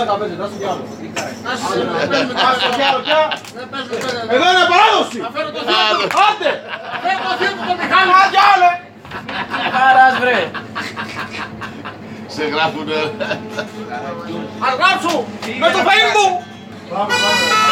Εδώ είναι παράδοση! Άντε! Άντε άλλε! Χαράς βρε! Σε γράφουνε. Ας γράψω! Με το Facebook!